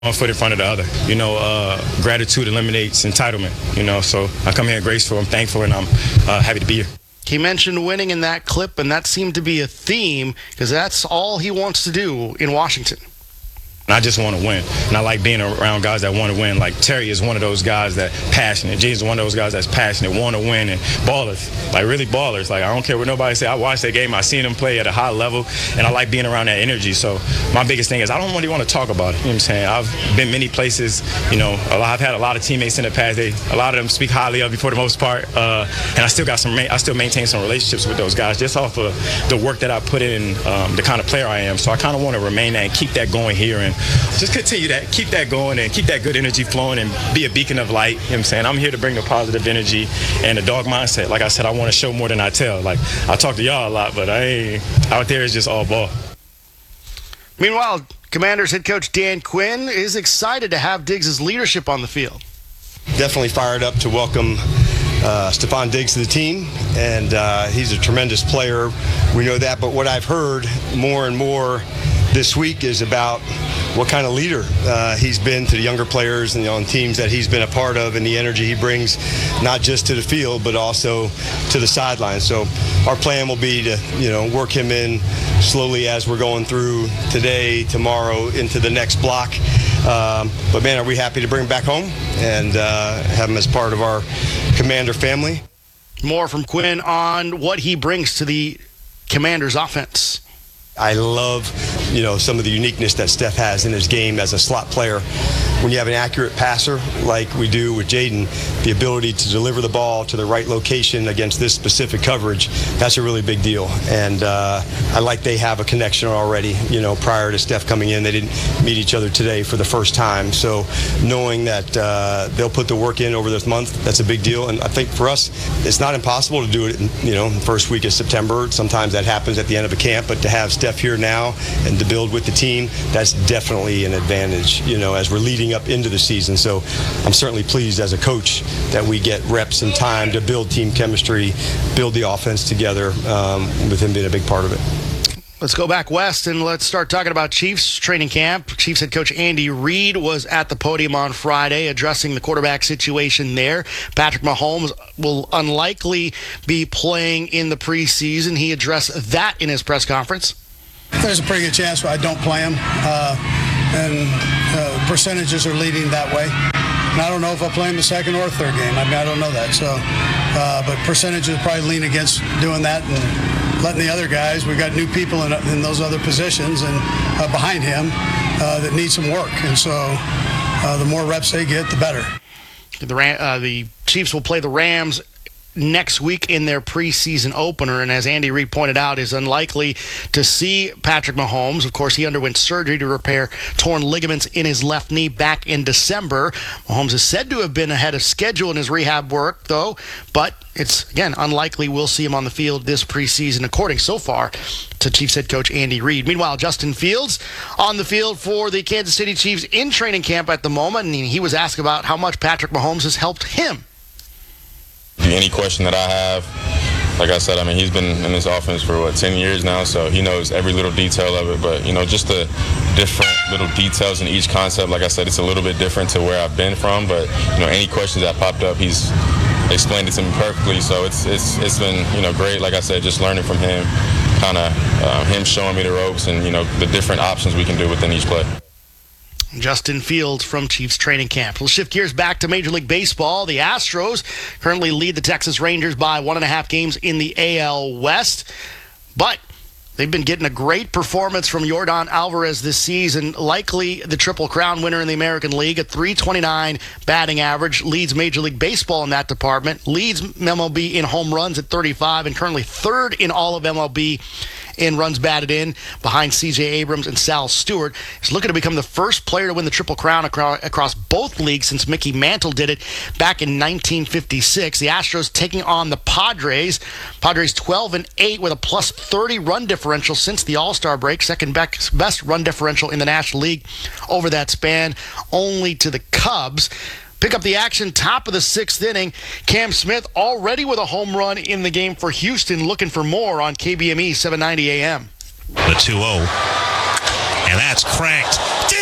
one foot in front of the other. Gratitude eliminates entitlement, so I come here grateful, I'm thankful, and I'm happy to be here. He mentioned winning in that clip, and that seemed to be a theme because that's all he wants to do in Washington. I just want to win, and I like being around guys that want to win. Like Terry is one of those guys that passionate. James is one of those guys that's passionate, want to win, and ballers, like really ballers. Like I don't care what nobody say. I watched that game. I seen him play at a high level, and I like being around that energy. So my biggest thing is I don't really want to talk about it. You know what I'm saying? I've been many places. I've had a lot of teammates in the past. A lot of them speak highly of me for the most part, and I still maintain some relationships with those guys just off of the work that I put in, the kind of player I am. So I kind of want to remain that and keep that going here and just continue that, keep that going, and keep that good energy flowing and be a beacon of light. You know what I'm saying? I'm here to bring the positive energy and the dog mindset. Like I said, I want to show more than I tell. Like, I talk to y'all a lot, but out there it's just all ball. Meanwhile, Commanders head coach Dan Quinn is excited to have Diggs' leadership on the field. Definitely fired up to welcome Stefon Diggs to the team, and he's a tremendous player. We know that, but what I've heard more and more this week is about what kind of leader he's been to the younger players and on teams that he's been a part of, and the energy he brings not just to the field but also to the sideline. So our plan will be to work him in slowly as we're going through today, tomorrow, into the next block. But man, are we happy to bring him back home and have him as part of our Commander family. More from Quinn on what he brings to the Commanders offense. I love, some of the uniqueness that Steph has in his game as a slot player. When you have an accurate passer like we do with Jaden, the ability to deliver the ball to the right location against this specific coverage, that's a really big deal. And I like they have a connection already. Prior to Steph coming in, they didn't meet each other today for the first time. So knowing that they'll put the work in over this month, that's a big deal. And I think for us, it's not impossible to do it, in the first week of September. Sometimes that happens at the end of a camp, but to have Steph here now and to build with the team, that's definitely an advantage, as we're leading up into the season. So I'm certainly pleased as a coach that we get reps and time to build team chemistry, build the offense together, with him being a big part of it. Let's go back west and let's start talking about Chiefs training camp. Chiefs head coach Andy Reid was at the podium on Friday addressing the quarterback situation there. Patrick Mahomes will unlikely be playing in the preseason. He addressed that in his press conference. There's a pretty good chance I don't play him, and percentages are leading that way. And I don't know if I'll play him the second or third game. I don't know that. So, but percentages probably lean against doing that and letting the other guys. We've got new people in those other positions and behind him that need some work. And so the more reps they get, the better. The Chiefs will play the Rams next week in their preseason opener, and as Andy Reid pointed out, is unlikely to see Patrick Mahomes. Of course, he underwent surgery to repair torn ligaments in his left knee back in December. Mahomes is said to have been ahead of schedule in his rehab work, though, but it's, again, unlikely we'll see him on the field this preseason, according so far to Chiefs head coach Andy Reid. Meanwhile, Justin Fields on the field for the Kansas City Chiefs in training camp at the moment, and he was asked about how much Patrick Mahomes has helped him. Any question that I have, like I said, he's been in this offense for 10 years now, so he knows every little detail of it. But just the different little details in each concept, like I said, it's a little bit different to where I've been from. But any questions that popped up, he's explained it to me perfectly. So it's been great. Like I said, just learning from him, kind of him showing me the ropes and the different options we can do within each play. Justin Fields from Chiefs training camp. We'll shift gears back to Major League Baseball. The Astros currently lead the Texas Rangers by 1.5 games in the AL West, but they've been getting a great performance from Yordan Alvarez this season, likely the Triple Crown winner in the American League, a .329 batting average, leads Major League Baseball in that department, leads MLB in home runs at 35, and currently third in all of MLB in runs batted in, behind C.J. Abrams and Sal Stewart. He's looking to become the first player to win the Triple Crown across both leagues since Mickey Mantle did it back in 1956. The Astros taking on the Padres. Padres 12-8 with a plus 30 run differential since the All-Star break, second best run differential in the National League over that span, only to the Cubs. Pick up the action, top of the 6th inning. Cam Smith already with a home run in the game for Houston, looking for more on KBME 790 AM. The 2-0. And that's cranked.